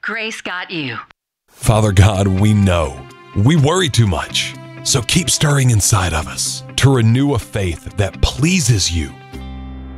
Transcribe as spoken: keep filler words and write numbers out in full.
Grace got you. Father God, we know we worry too much. So keep stirring inside of us to renew a faith that pleases you